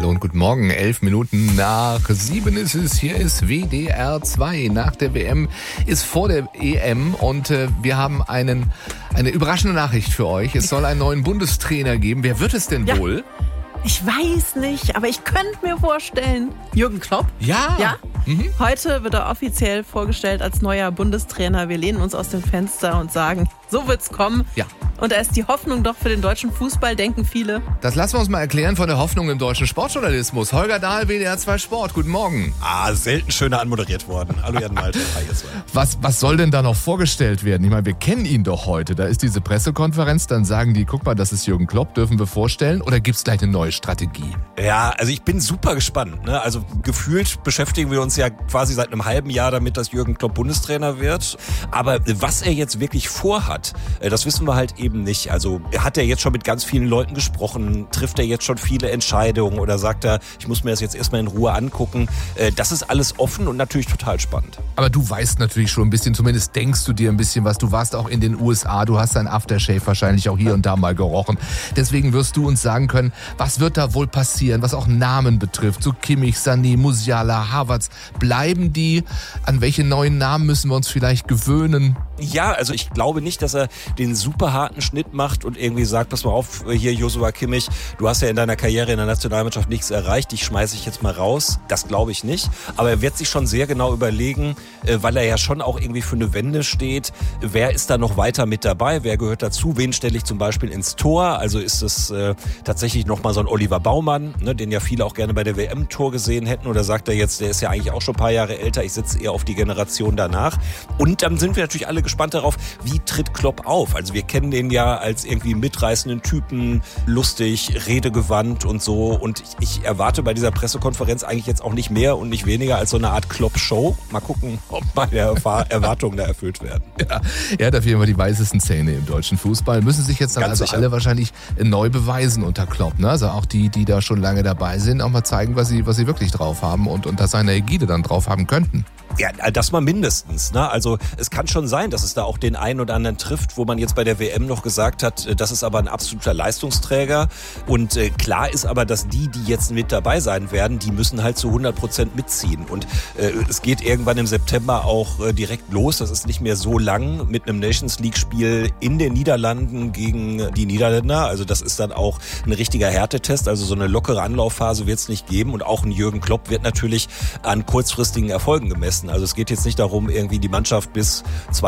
Hallo und guten Morgen. 11 Minuten nach 7 ist es. Hier ist WDR 2. Nach der WM ist vor der EM und wir haben eine überraschende Nachricht für euch. Es soll einen neuen Bundestrainer geben. Wer wird es denn wohl? Ich weiß nicht, aber ich könnte mir vorstellen, Jürgen Klopp. Ja. Heute wird er offiziell vorgestellt als neuer Bundestrainer. Wir lehnen uns aus dem Fenster und sagen, so wird's kommen. Ja. Und er ist die Hoffnung doch für den deutschen Fußball, denken viele. Das lassen wir uns mal erklären von der Hoffnung im deutschen Sportjournalismus. Holger Dahl, WDR 2 Sport. Guten Morgen. Selten schöner anmoderiert worden. Hallo Jan Malte. Hi, ihr zwei. Was soll denn da noch vorgestellt werden? Ich meine, wir kennen ihn doch heute. Da ist diese Pressekonferenz, dann sagen die, guck mal, das ist Jürgen Klopp, dürfen wir vorstellen? Oder gibt's gleich eine neue Strategie? Ja, also ich bin super gespannt. Ne? Also gefühlt beschäftigen wir uns ja quasi seit einem halben Jahr damit, dass Jürgen Klopp Bundestrainer wird. Aber was er jetzt wirklich vorhat, das wissen wir halt eben nicht. Also hat er jetzt schon mit ganz vielen Leuten gesprochen? Trifft er jetzt schon viele Entscheidungen? Oder sagt er, ich muss mir das jetzt erstmal in Ruhe angucken? Das ist alles offen und natürlich total spannend. Aber du weißt natürlich schon ein bisschen, zumindest denkst du dir ein bisschen was. Du warst auch in den USA, du hast dein Aftershave wahrscheinlich auch hier und da mal gerochen. Deswegen wirst du uns sagen können, was wird da wohl passieren, was auch Namen betrifft. So Kimmich, Sané, Musiala, Havertz. Bleiben die? An welche neuen Namen müssen wir uns vielleicht gewöhnen? Ja, also ich glaube nicht, dass er den super harten Schnitt macht und irgendwie sagt, pass mal auf, hier Joshua Kimmich, du hast ja in deiner Karriere in der Nationalmannschaft nichts erreicht, dich schmeiße ich jetzt mal raus. Das glaube ich nicht. Aber er wird sich schon sehr genau überlegen, weil er ja schon auch irgendwie für eine Wende steht, wer ist da noch weiter mit dabei, wer gehört dazu, wen stelle ich zum Beispiel ins Tor, also ist es tatsächlich nochmal so ein Oliver Baumann, ne, den ja viele auch gerne bei der WM-Tor gesehen hätten, oder sagt er jetzt, der ist ja eigentlich auch schon ein paar Jahre älter, ich setze eher auf die Generation danach. Und dann sind wir natürlich alle gespannt darauf, wie tritt Klopp auf. Also wir kennen den ja als irgendwie mitreißenden Typen, lustig, redegewandt und so. Und ich erwarte bei dieser Pressekonferenz eigentlich jetzt auch nicht mehr und nicht weniger als so eine Art Klopp-Show. Mal gucken, ob meine Erwartungen da erfüllt werden. Ja, er hat auf jeden Fall die weißesten Zähne im deutschen Fußball. Müssen sich jetzt dann Ganz also sicher. alle wahrscheinlich neu beweisen unter Klopp. Ne? Also auch die da schon lange dabei sind, auch mal zeigen, was sie wirklich drauf haben und unter seiner Ägide dann drauf haben könnten. Ja, das mal mindestens. Ne? Also es kann schon sein, dass es da auch den einen oder anderen trifft, wo man jetzt bei der WM noch gesagt hat, das ist aber ein absoluter Leistungsträger. Und klar ist aber, dass die jetzt mit dabei sein werden, die müssen halt zu 100% mitziehen. Und es geht irgendwann im September auch direkt los. Das ist nicht mehr so lang mit einem Nations League-Spiel in den Niederlanden gegen die Niederländer. Also das ist dann auch ein richtiger Härtetest. Also so eine lockere Anlaufphase wird es nicht geben. Und auch ein Jürgen Klopp wird natürlich an kurzfristigen Erfolgen gemessen. Also es geht jetzt nicht darum, irgendwie die Mannschaft bis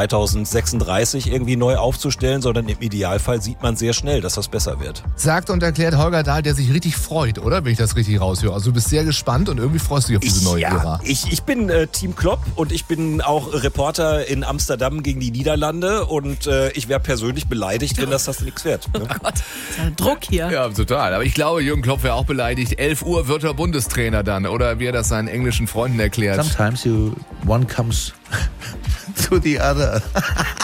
2036 irgendwie neu aufzustellen, sondern im Idealfall sieht man sehr schnell, dass das besser wird. Sagt und erklärt Holger Dahl, der sich richtig freut, oder? Wenn ich das richtig raushöre. Also du bist sehr gespannt und irgendwie freust du dich auf diese neue Ära. Ich bin Team Klopp und ich bin auch Reporter in Amsterdam gegen die Niederlande und ich wäre persönlich beleidigt, wenn das nichts wird. Ne? Oh Gott, ist ja Druck hier. Ja, total. Aber ich glaube, Jürgen Klopp wäre auch beleidigt. 11 Uhr wird er Bundestrainer dann. Oder wie er das seinen englischen Freunden erklärt. Sometimes one comes to the other.